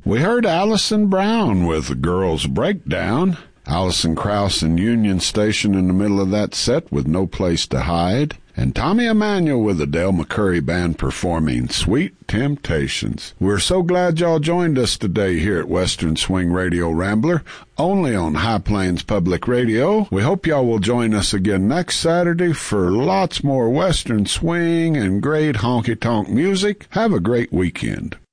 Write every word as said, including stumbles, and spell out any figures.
We heard Alison Brown with The Girls Breakdown, Alison Krauss and Union Station in the middle of that set with No Place to Hide, and Tommy Emmanuel with the Dale McCurry Band performing Sweet Temptations. We're so glad y'all joined us today here at Western Swing Radio Rambler, only on High Plains Public Radio. We hope y'all will join us again next Saturday for lots more Western Swing and great honky-tonk music. Have a great weekend.